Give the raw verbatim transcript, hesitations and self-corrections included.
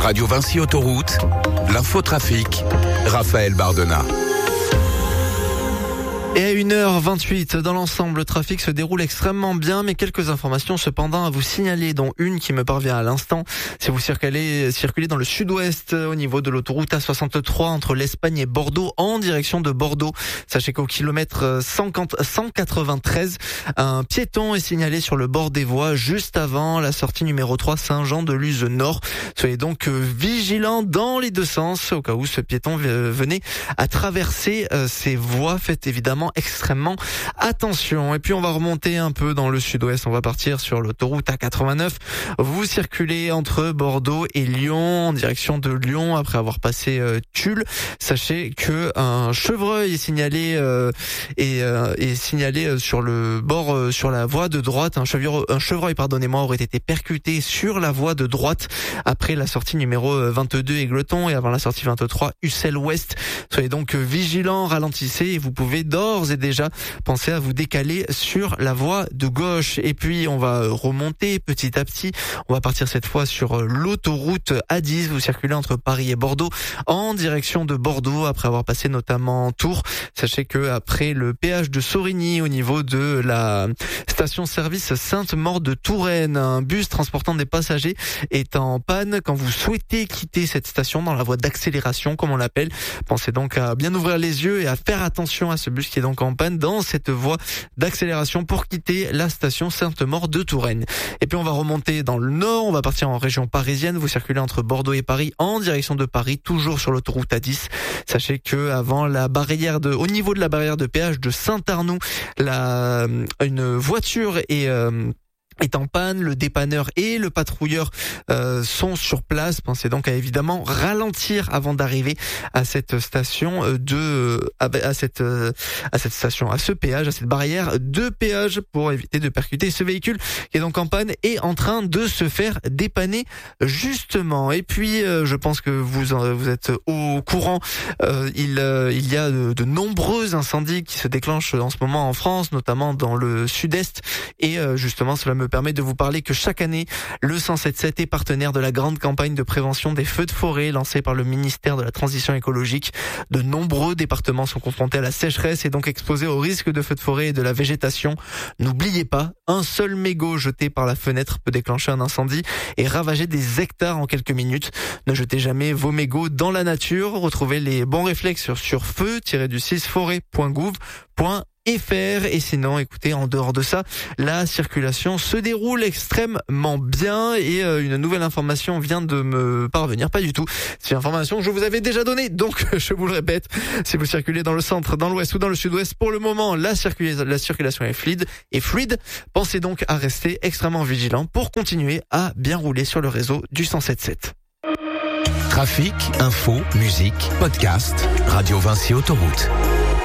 Radio Vinci Autoroute, l'infotrafic, Raphaël Bardena. Et à une heure vingt-huit, dans l'ensemble, le trafic se déroule extrêmement bien, mais quelques informations cependant à vous signaler, dont une qui me parvient à l'instant. Si vous circulez, circulez dans le sud-ouest, au niveau de l'autoroute A soixante-trois, entre l'Espagne et Bordeaux, en direction de Bordeaux, sachez qu'au kilomètre cent quatre-vingt-treize, un piéton est signalé sur le bord des voies, juste avant la sortie numéro trois Saint-Jean-de-Luz Nord. Soyez donc vigilants dans les deux sens, au cas où ce piéton venait à traverser ces voies. Faites évidemment extrêmement attention. Et puis on va remonter un peu dans le sud-ouest, on va partir sur l'autoroute A quatre-vingt-neuf. Vous circulez entre Bordeaux et Lyon en direction de Lyon après avoir passé euh, Tulle. Sachez que un chevreuil est signalé euh, et euh, est signalé sur le bord euh, sur la voie de droite. Un chevreuil, un chevreuil pardonnez-moi aurait été percuté sur la voie de droite après la sortie numéro vingt-deux Égletons et avant la sortie vingt-trois Ussel Ouest. Soyez donc vigilants, ralentissez et vous pouvez d'ores et déjà penser à vous décaler sur la voie de gauche. Et puis on va remonter petit à petit. On va partir cette fois sur l'autoroute A dix. Vous circulez entre Paris et Bordeaux en direction de Bordeaux après avoir passé notamment Tours. Sachez que après le péage de Sorigny au niveau de la station-service Sainte-Maure de Touraine, un bus transportant des passagers est en panne. Quand vous souhaitez quitter cette station dans la voie d'accélération comme on l'appelle, pensez donc à bien ouvrir les yeux et à faire attention à ce bus qui est donc en panne dans cette voie d'accélération pour quitter la station Sainte-Maure de Touraine. Et puis on va remonter dans le nord, on va partir en région parisienne. Vous circulez entre Bordeaux et Paris en direction de Paris, toujours sur l'autoroute A dix. Sachez que avant la barrière de, au niveau de la barrière de péage de Saint-Arnoux, la, une voiture est euh, est en panne, le dépanneur et le patrouilleur euh, sont sur place. Pensez donc à évidemment ralentir avant d'arriver à cette station de à, à cette à cette station, à ce péage, à cette barrière de péage pour éviter de percuter ce véhicule qui est donc en panne et en train de se faire dépanner justement. Et puis euh, je pense que vous vous êtes au courant, euh, il euh, il y a de, de nombreux incendies qui se déclenchent en ce moment en France, notamment dans le sud-est et euh, justement cela me permet de vous parler que chaque année, le cent soixante-dix-sept est partenaire de la grande campagne de prévention des feux de forêt lancée par le ministère de la Transition écologique. De nombreux départements sont confrontés à la sécheresse et donc exposés au risque de feux de forêt et de la végétation. N'oubliez pas, un seul mégot jeté par la fenêtre peut déclencher un incendie et ravager des hectares en quelques minutes. Ne jetez jamais vos mégots dans la nature. Retrouvez les bons réflexes sur, sur feu du six forêt point gouv point fr. Et sinon, écoutez, en dehors de ça, la circulation se déroule extrêmement bien et euh, une nouvelle information vient de me parvenir. Pas du tout. C'est une information que je vous avais déjà donnée, donc je vous le répète. Si vous circulez dans le centre, dans l'ouest ou dans le sud-ouest, pour le moment, la, circula- la circulation est fluide, est fluide. Pensez donc à rester extrêmement vigilant pour continuer à bien rouler sur le réseau du cent soixante-dix-sept. Trafic, info, musique, podcast, Radio Vinci Autoroute.